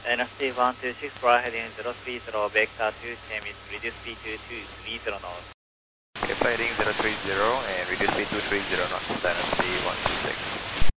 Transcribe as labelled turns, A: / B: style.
A: Dynasty 126 for heading 030, vector 2 is reduce speed to 230 knots.
B: Okay, heading 030 and reduce speed to 30 knots, Dynasty 126.